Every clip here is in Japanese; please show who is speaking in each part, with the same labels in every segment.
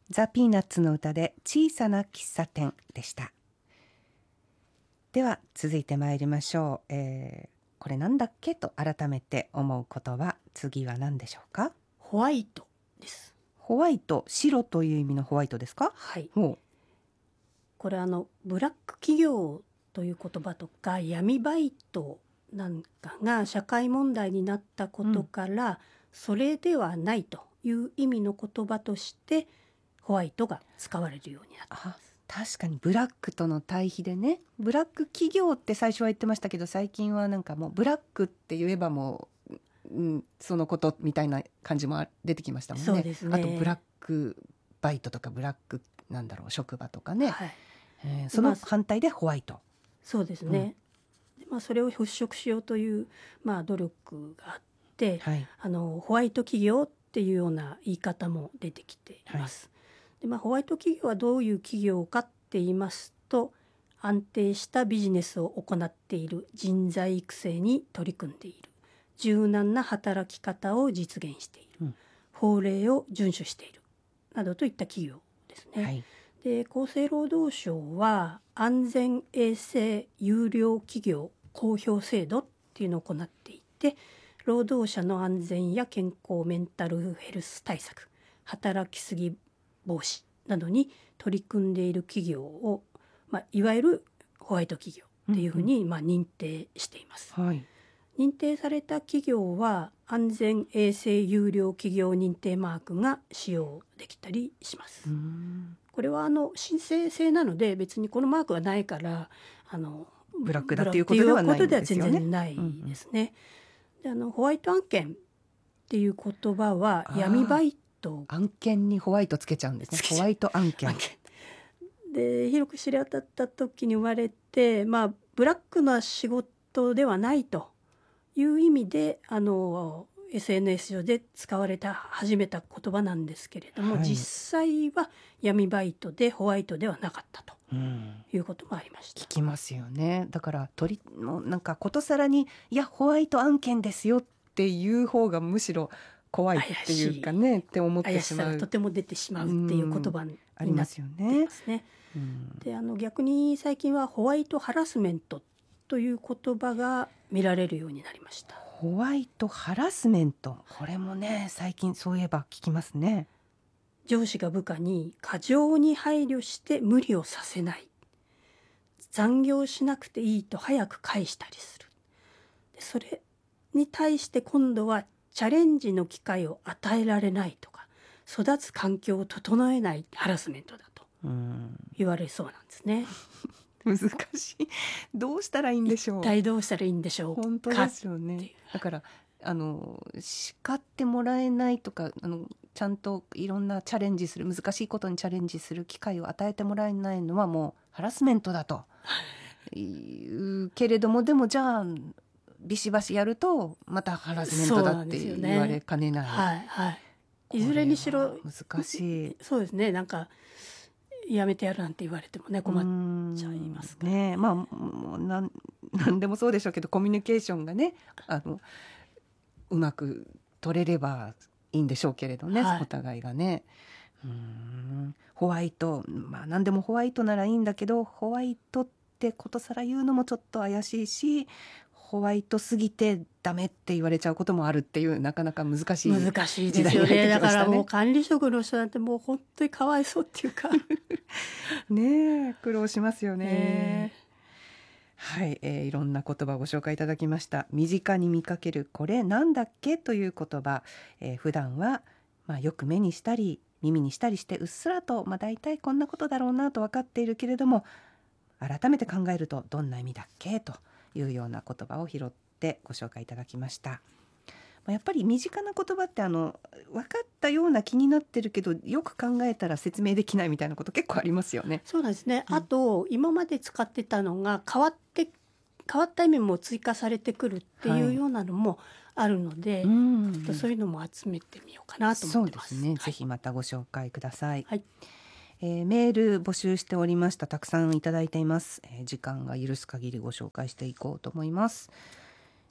Speaker 1: ザ・ピーナッツの歌で小さな喫茶店でした。では続いて参りましょう。これなんだっけと改めて思う言葉、次は何でしょうか？
Speaker 2: ホワイトです。
Speaker 1: ホワイト、白という意味のホワイトですか？
Speaker 2: はい。
Speaker 1: ほ
Speaker 2: これブラック企業という言葉とか闇バイトなんかが社会問題になったことから、それではないという意味の言葉としてホワイトが使われるようになった。
Speaker 1: 確かにブラックとの対比でね、ブラック企業って最初は言ってましたけど、最近はなんかもうブラックって言えばもう、そのことみたいな感じも出てきましたもんね。
Speaker 2: そうですね。
Speaker 1: あとブラックバイトとかブラック職場とかね、
Speaker 2: はい、
Speaker 1: その反対でホワイト。
Speaker 2: そうですね。それを払拭しようという、努力があって、
Speaker 1: はい、
Speaker 2: ホワイト企業っていうような言い方も出てきています。でホワイト企業はどういう企業かって言いますと、安定したビジネスを行っている、人材育成に取り組んでいる、柔軟な働き方を実現している、法令を遵守しているなどといった企業ですね。はい、で厚生労働省は安全衛生優良企業公表制度っていうのを行っていて、労働者の安全や健康、メンタルヘルス対策、働きすぎ防止などに取り組んでいる企業を、いわゆるホワイト企業っていうふうに認定しています。はい、認定された企業は安全衛生優良企業認定マークが使用できたりします。これは申請制なので、別にこのマークがないから
Speaker 1: ブラックだっていうことではないんですよね。
Speaker 2: 全然ないですね。でホワイト案件っていう言葉は闇バイト、
Speaker 1: 案件にホワイトつけちゃうんですね。ホワイト案件
Speaker 2: で広く知れ渡った時に生まれて、ブラックな仕事ではないという意味でSNS 上で使われ始めた言葉なんですけれども、実際は闇バイトでホワイトではなかったということもありました。
Speaker 1: 聞きますよね。だからなんかことさらにホワイト案件ですよっていう方がむしろ怖いっていうかねって思ってしまう、
Speaker 2: 怪しさがとても出てしまうっていう言葉に
Speaker 1: ありますよね。
Speaker 2: で逆に最近はホワイトハラスメントという言葉が見られるようになりました。
Speaker 1: ホワイトハラスメント、これもね最近そういえば聞きますね。
Speaker 2: 上司が部下に過剰に配慮して無理をさせない、残業しなくていいと早く返したりする、それに対して今度はチャレンジの機会を与えられないとか、育つ環境を整えないハラスメントだと言われそうなんですね。
Speaker 1: 難しい。どうしたらいいんでしょう。
Speaker 2: 一体どうしたらいいんでしょうか。
Speaker 1: 本当ですよね。だから叱ってもらえないとか、ちゃんといろんなチャレンジする、難しいことにチャレンジする機会を与えてもらえないのはもうハラスメントだというけれども、でもじゃあビシバシやるとまたハラスメントだって言われかねない。
Speaker 2: いずれにしろ
Speaker 1: 難しい。
Speaker 2: そうですね。なんかやめてやるなんて言われてもね、困っちゃいますから
Speaker 1: ね。もうなんでもそうでしょうけど、コミュニケーションがねうまく取れればいいんでしょうけれどね、お互いがね。ホワイト、何でもホワイトならいいんだけど、ホワイトってことさら言うのもちょっと怪しいし、ホワイトすぎてダメって言われちゃうこともあるっていう、なかなか難しい時代に入ってきましたね。
Speaker 2: ですよね。だからもう管理職の人なんてもう本当にかわいそうっていうか
Speaker 1: ねえ、苦労しますよね。はい、いろんな言葉をご紹介いただきました。身近に見かけるこれなんだっけという言葉、普段はよく目にしたり耳にしたりして、うっすらと大体こんなことだろうなと分かっているけれども、改めて考えるとどんな意味だっけというような言葉を拾ってご紹介いただきました。やっぱり身近な言葉って分かったような気になってるけど、よく考えたら説明できないみたいなこと結構ありますよね。
Speaker 2: そうなんですね。あと今まで使ってたのが変わった意味も追加されてくるっていうようなのもあるので、そういうのも集めてみようかなと思ってます。
Speaker 1: そうですね。ぜひまたご紹介ください。
Speaker 2: はい。
Speaker 1: メール募集しておりました。たくさんいただいています。時間が許す限りご紹介していこうと思います。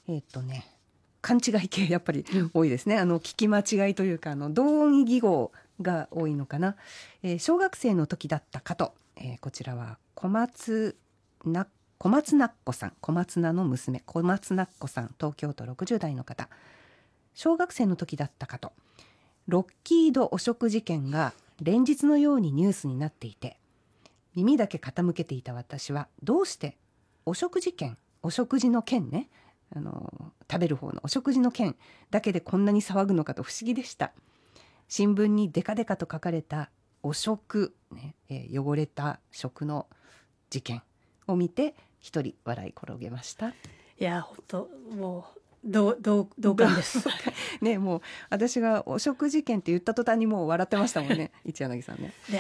Speaker 1: 勘違い系やっぱり多いですね。聞き間違いというか同音異義語が多いのかな。小学生の時だったかと、こちらは小松菜っ子さん、小松菜の娘小松菜っ子さん、東京都60代の方。小学生の時だったかと、ロッキード汚職事件が連日のようにニュースになっていて、耳だけ傾けていた私は、どうして汚職事件、お食事の件ね、食べる方のお食事の件だけでこんなに騒ぐのかと不思議でした。新聞にデカデカと書かれた汚職、ね、汚れた食の事件を見て一人笑い転げました。
Speaker 2: いや本当もう同感です
Speaker 1: ね、もう私が汚職事件って言った途端にもう笑ってましたもんね一柳さんね。
Speaker 2: で